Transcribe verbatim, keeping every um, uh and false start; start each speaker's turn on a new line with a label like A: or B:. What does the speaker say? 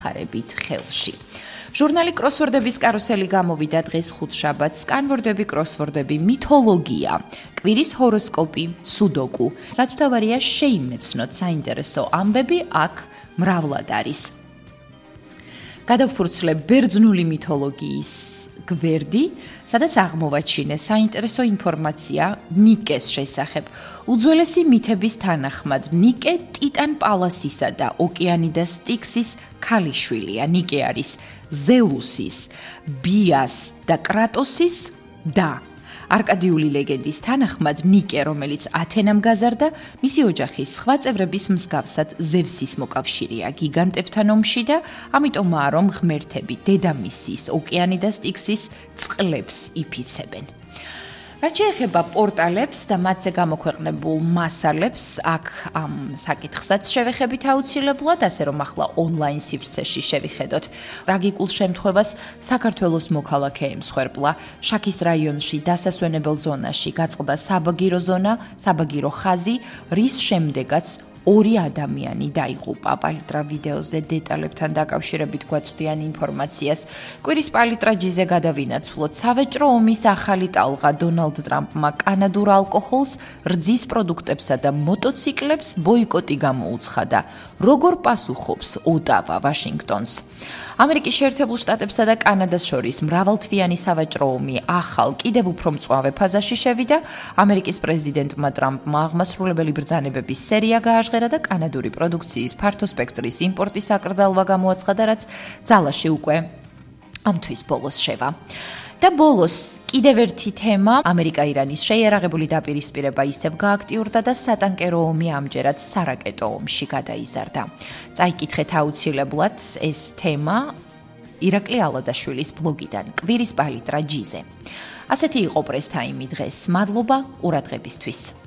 A: ხარებით ხელში. ჟურნალი კროსვორდების კარუსელი გამოვიდა დღეს ხუთშაბათს. სკანვორდები, კროსვორდები, მითოლოგია, კვირის ჰოროსკოპი, სუდოკუ. რაც მთავარია შეიმეცნოთ საინტერესო ამბები აქ მრავლად არის. გადავფურცლებ ბერძნული მითოლოგიის გვერდი, სადაც აღმოვაჩინე საინტერესო ინფორმაცია ნიკეს შესახებ. უძველესი მითების თანახმად, ნიკე ტიტან პალასისა და ოკეანიდა სტიქსის ქალიშვილია. ნიკე არის ზელუსის, ბიას და კრატოსის და. არკადიული ლეგენდის თანახმად, ნიკე, რომელიც ათენამ გაზარდა, მისი ოჯახის სხვა წევრების მსგავსად ზევსის მოკავშირეა გიგანტებთან ომში და ამიტომაა, რომ ღმერთები დედამისის, ოკეანიდა სტიქსის წყლებს იფიცებენ. რაც შეეხება პორტალებს და მათზე გამოქვეყნებულ მასალებს, აქ ამ საკითხსაც შევეხებით აუცილებლად, ასე რომ ახლა ონლაინ სივრცეში შევიხედოთ. ტრაგიკულ შემთხვევას საქართველოს მოქალაქე ემსხვერპლა. შაქის რაიონში დასასვენებელ ზონაში გაწყდა საბაგირო ზონა, საბაგირო ხაზი, რის შემდეგაც ორი ადამიანი დაიღუპა. პალიტრა ვიდეოზე დეტალებთან დაკავშირებით გვაწვდიან ინფორმაციას. კვირის პალიტრაჯიზე გადავინაცვლოთ. სავაჭრო ომის ახალი ტალღა დონალდ ტრამპმა კანადურ ალკოჰოლს, რძის პროდუქტებსა და მოტოციკლებს ბოიკოტი გამოუცხადა. როგორ პასუხობს ოტავა ვაშინგტონს? ამერიკის შეერთებულ შტატებსა და კანადას შორის მრავალთვიანი სავაჭრო ომი ახალ, კიდევ უფრო მწვავე ფაზაში შევიდა. ამერიკის პრეზიდენტმა ტრამპმა აღმასრულებელი ბრძანებების სერია გააჟღერა და კანადური პროდუქციის ფართო სპექტრის იმპორტის აკრძალვა გამოაცხადა, რაც ძალაში უკვე ამ თვის ბოლოს შევა. და ბოლოს კიდევ ერთი თემა, ამერიკა-ირანის შეიარაღებული დაპირისპირება ისევ გააქტიურდა და სატანკერო ომი ამჯერად სარაკეტო ომში გადაიზარდა. წაიკითხეთ აუცილებლად ეს თემა ირაკლი ალადაშვილის ბლოგიდან კვირის პალიტრა ჯიზე. ასეთი იყო პრეს-ტაიმი დღეს. მადლობა ყურადღებისთვის.